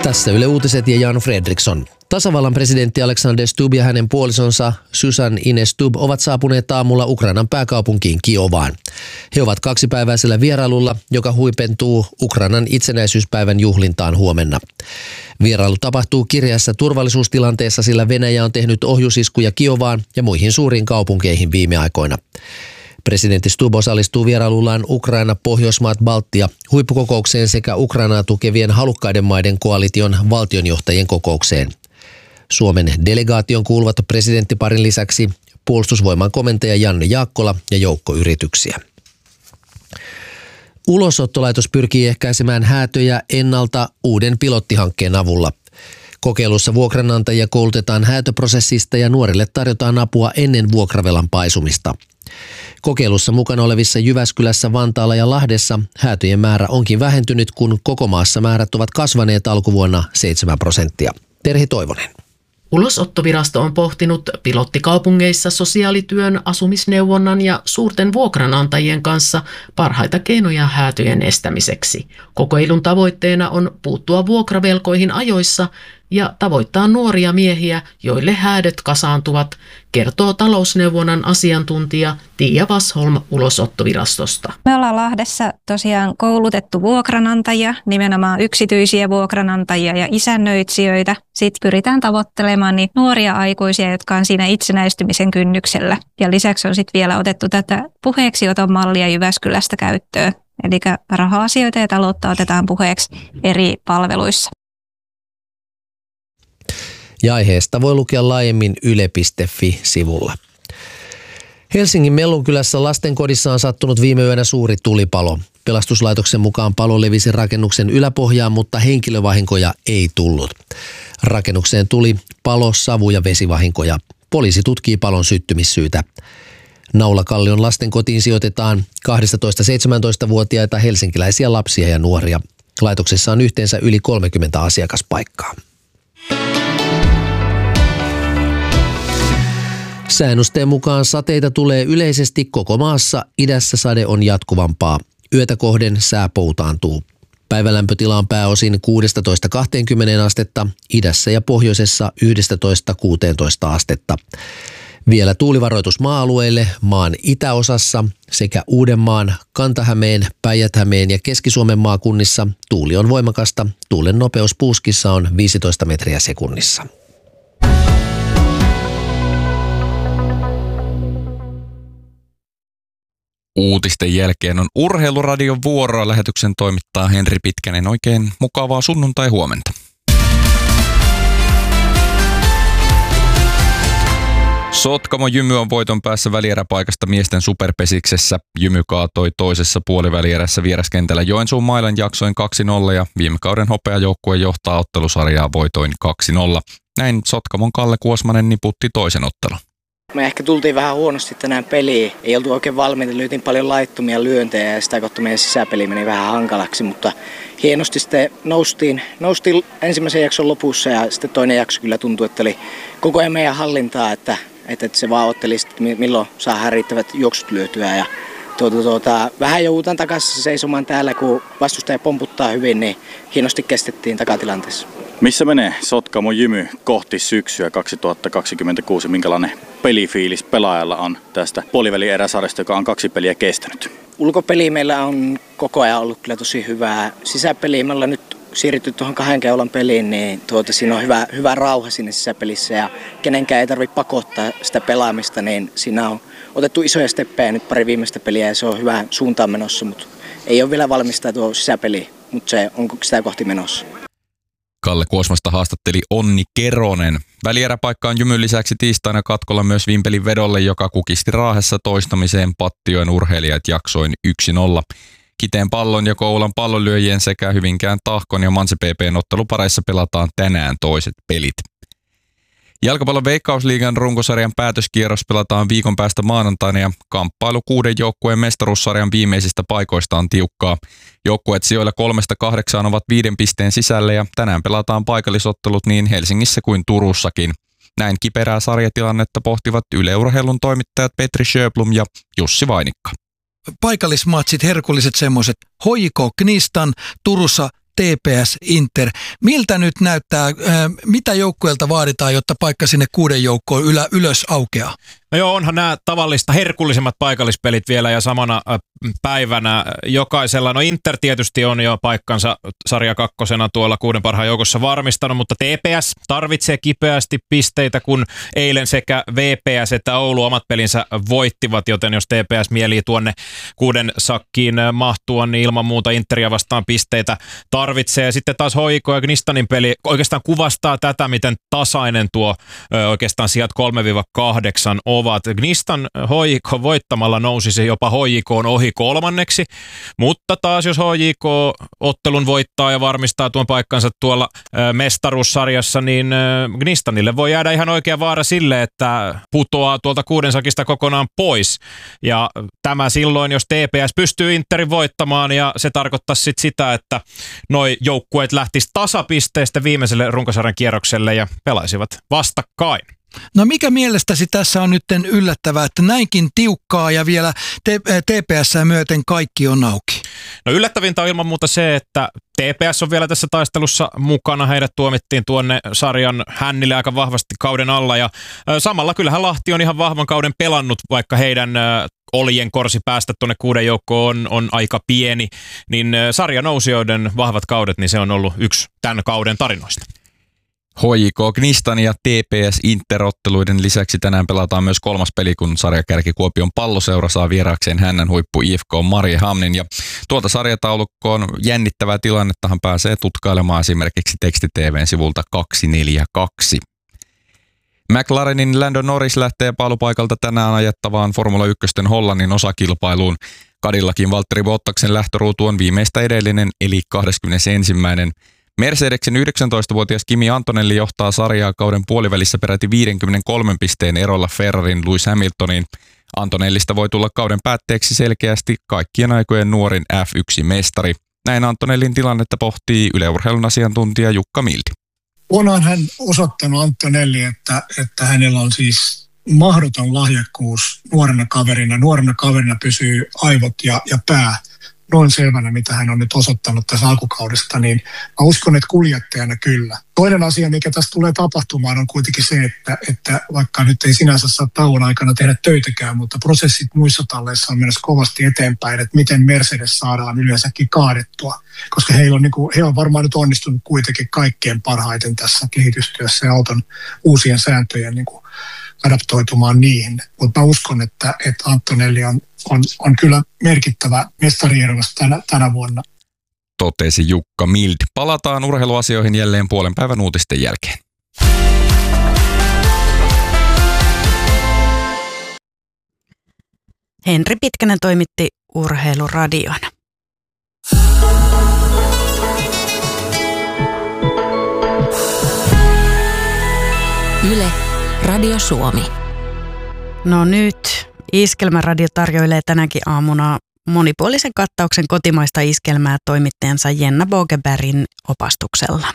Tässä Yle Uutiset ja Jan Fredriksson. Tasavallan presidentti Alexander Stubb ja hänen puolisonsa Susan Ines Stubb ovat saapuneet aamulla Ukrainan pääkaupunkiin Kiovaan. He ovat kaksipäiväisellä vierailulla, joka huipentuu Ukrainan itsenäisyyspäivän juhlintaan huomenna. Vierailu tapahtuu kireässä turvallisuustilanteessa, sillä Venäjä on tehnyt ohjusiskuja Kiovaan ja muihin suuriin kaupunkeihin viime aikoina. Presidentti Stubb osallistuu vierailullaan Ukraina, Pohjoismaat, Baltia huippukokoukseen sekä Ukrainaa tukevien halukkaiden maiden koalition valtionjohtajien kokoukseen. Suomen delegaation kuuluvat presidenttiparin lisäksi puolustusvoiman komentaja Janne Jaakkola ja joukkoyrityksiä. Ulosottolaitos pyrkii ehkäisemään häätöjä ennalta uuden pilottihankkeen avulla. Kokeilussa vuokranantajia koulutetaan häätöprosessista ja nuorille tarjotaan apua ennen vuokravelan paisumista. Kokeilussa mukana olevissa Jyväskylässä, Vantaalla ja Lahdessa häätöjen määrä onkin vähentynyt, kun koko maassa määrät ovat kasvaneet alkuvuonna 7%. Terhi Toivonen. Ulosottovirasto on pohtinut pilottikaupungeissa sosiaalityön, asumisneuvonnan ja suurten vuokranantajien kanssa parhaita keinoja häätöjen estämiseksi. Kokeilun tavoitteena on puuttua vuokravelkoihin ajoissa ja tavoittaa nuoria miehiä, joille häädöt kasaantuvat, kertoo talousneuvonnan asiantuntija Tiia Vasholm Ulosottovirastosta. Me ollaan Lahdessa tosiaan koulutettu vuokranantajia, nimenomaan yksityisiä vuokranantajia ja isännöitsijöitä. Sitten pyritään tavoittelemaan niin nuoria aikuisia, jotka on siinä itsenäistymisen kynnyksellä. Ja lisäksi on sitten vielä otettu tätä puheeksioton mallia Jyväskylästä käyttöön. Eli raha-asioita ja taloutta otetaan puheeksi eri palveluissa. Ja aiheesta voi lukea laajemmin yle.fi-sivulla. Helsingin Mellunkylässä lastenkodissa on sattunut viime yönä suuri tulipalo. Pelastuslaitoksen mukaan palo levisi rakennuksen yläpohjaan, mutta henkilövahinkoja ei tullut. Rakennukseen tuli palo-, savu- ja vesivahinkoja. Poliisi tutkii palon syttymissyytä. Naulakallion lastenkotiin sijoitetaan 12-17-vuotiaita helsinkiläisiä lapsia ja nuoria. Laitoksessa on yhteensä yli 30 asiakaspaikkaa. Säännösteen mukaan sateita tulee yleisesti koko maassa, idässä sade on jatkuvampaa. Yötä kohden sää poutaantuu. Päivälämpötila on pääosin 16-20 astetta, idässä ja pohjoisessa 11-16 astetta. Vielä tuulivaroitus maa-alueille maan itäosassa sekä Uudenmaan, Kanta-Hämeen, Päijät-Hämeen ja Keski-Suomen maakunnissa tuuli on voimakasta. Tuulen nopeus puuskissa on 15 metriä sekunnissa. Uutisten jälkeen on Urheiluradion vuoroa. Lähetyksen toimittaa Henri Pitkänen. Oikein mukavaa sunnuntai-huomenta. Sotkamo Jymy on voiton päässä välieräpaikasta miesten superpesiksessä. Jymy kaatoi toisessa puolivälierässä vieraskentällä Joensuun Mailan jaksoin 2-0 ja viime kauden hopeajoukkue johtaa ottelusarjaa voitoin 2-0. Näin Sotkamon Kalle Kuosmanen niputti toisen ottelun. Me ehkä tultiin vähän huonosti tänään peliin. Ei oltu oikein valmiita, lyötiin paljon laittomia lyöntejä ja sitä kautta meidän sisäpeli meni vähän hankalaksi, mutta hienosti sitten noustiin ensimmäisen jakson lopussa ja sitten toinen jakso kyllä tuntui, että oli koko ajan meidän hallintaa, että se vaan otteli sitten, milloin saadaan riittävät juoksut lyötyä ja vähän joudutaan takaisin seisomaan täällä, kun vastustaja pomputtaa hyvin, niin hienosti kestettiin takatilanteessa. Missä menee Sotkamo Jymy kohti syksyä 2026? Minkälainen pelifiilis pelaajalla on tästä puolivälieräsarjasta, joka on 2 peliä kestänyt? Ulkopeli meillä on koko ajan ollut kyllä tosi hyvää. Sisäpeli me ollaan nyt siirrytty tuohon 2 keulan peliin, niin siinä on hyvä rauha siinä sisäpelissä ja kenenkään ei tarvitse pakottaa sitä pelaamista, niin siinä on otettu isoja steppejä nyt pari viimeistä peliä ja se on hyvään suuntaan menossa, mutta ei ole vielä valmista tuo sisäpeli, mutta se on sitä kohti menossa. Kalle Kuosmasta haastatteli Onni Keronen. Välieräpaikka on Jymyn lisäksi tiistaina katkolla myös Vimpelin vedolle, joka kukisti Raahessa toistamiseen Pattijoen urheilijat jaksoin 1-0. Kiteen Pallon ja Kouvolan pallonlyöjien sekä Hyvinkään Tahkon ja Manse PP:n ottelupareissa pelataan tänään toiset pelit. Jalkapallon Veikkausliigan runkosarjan päätöskierros pelataan viikon päästä maanantaina ja kamppailu 6 joukkueen mestaruussarjan viimeisistä paikoista on tiukkaa. Joukkueet sijoilla 3-8 ovat 5 pisteen sisällä ja tänään pelataan paikallisottelut niin Helsingissä kuin Turussakin. Näin kiperää sarjatilannetta pohtivat Yle Urheilun toimittajat Petri Sjöblom ja Jussi Vainikka. Paikallismatsit, herkulliset semmoiset. HJK Knistan Turussa TPS Inter. Miltä nyt näyttää, mitä joukkueelta vaaditaan, jotta paikka sinne 6 joukkoon ylös aukeaa? No joo, onhan nämä tavallista herkullisemmat paikallispelit vielä ja samana päivänä jokaisella. No Inter tietysti on jo paikkansa sarja 2 tuolla 6 parhaan joukossa varmistanut, mutta TPS tarvitsee kipeästi pisteitä, kun eilen sekä VPS että Oulu omat pelinsä voittivat, joten jos TPS mielii tuonne 6 sakkiin mahtua, niin ilman muuta Interia vastaan pisteitä tarvitsee. Sitten taas HJK ja Gnistanin peli oikeastaan kuvastaa tätä, miten tasainen tuo oikeastaan sijat 3-8 ovat. Gnistan HJK voittamalla nousisi jopa HJK:n ohi 3, mutta taas jos HJK ottelun voittaa ja varmistaa tuon paikkansa tuolla mestaruussarjassa, niin Gnistanille voi jäädä ihan oikea vaara sille, että putoaa tuolta 6 sakista kokonaan pois. Ja tämä silloin, jos TPS pystyy Interin voittamaan, ja se tarkoittaisi sit sitä, että noi joukkueet lähtis tasapisteestä viimeiselle runkosarjan kierrokselle ja pelaisivat vastakkain. No mikä mielestäsi tässä on nyt yllättävää, että näinkin tiukkaa ja vielä TPS:ää myöten kaikki on auki? No yllättävintä on ilman muuta se, että TPS on vielä tässä taistelussa mukana. Heidät tuomittiin tuonne sarjan hännille aika vahvasti kauden alla ja samalla kyllähän Lahti on ihan vahvan kauden pelannut, vaikka heidän oljen korsi päästä tuonne 6 joukkoon on aika pieni, niin sarjanousijoiden vahvat kaudet, niin se on ollut yksi tämän kauden tarinoista. HJK Gnistan ja TPS Interotteluiden lisäksi tänään pelataan myös 3. peli, kun sarjakärki Kuopion Palloseura saa vieraakseen Hännän huippu IFK Mariehamnin. Ja tuolta sarjataulukkoon jännittävää tilannettahan pääsee tutkailemaan esimerkiksi Teksti-TV:n sivulta 242. McLarenin Lando Norris lähtee paalupaikalta tänään ajettavaan Formula 1 Hollannin osakilpailuun. Cadillacin Valtteri Bottaksen lähtöruutu on viimeistä edellinen, eli 21. Mercedeksen 19-vuotias Kimi Antonelli johtaa sarjaa kauden puolivälissä peräti 53 pisteen erolla Ferrarin Lewis Hamiltoniin. Antonellista voi tulla kauden päätteeksi selkeästi kaikkien aikojen nuorin F1-mestari. Näin Antonellin tilannetta pohtii Yle Urheilun asiantuntija Jukka Mildi. Onhan hän osoittanut Antonelli, että hänellä on siis mahdoton lahjakkuus nuorena kaverina. Nuorena kaverina pysyy aivot ja pää noin selvänä, mitä hän on nyt osoittanut tässä alkukaudesta, niin mä uskon, että kuljettajana kyllä. Toinen asia, mikä tässä tulee tapahtumaan, on kuitenkin se, että vaikka nyt ei sinänsä saa tauon aikana tehdä töitäkään, mutta prosessit muissa talleissa on menossa kovasti eteenpäin, että miten Mercedes saadaan yleensäkin kaadettua, koska he on varmaan nyt onnistunut kuitenkin kaikkein parhaiten tässä kehitystyössä ja auton uusien sääntöjen niin kuin adaptoitumaan niihin. Mutta mä uskon, että Antonelli on kyllä merkittävä mestariehdokas tänä vuonna. Totesi Jukka Mild. Palataan urheiluasioihin jälleen puolen päivän uutisten jälkeen. Henri Pitkänen toimitti Urheiluradion. Yle, Radio Suomi. No nyt Iskelmäradio tarjoilee tänäkin aamuna monipuolisen kattauksen kotimaista iskelmää toimittajansa Jenna Bogebergin opastuksella.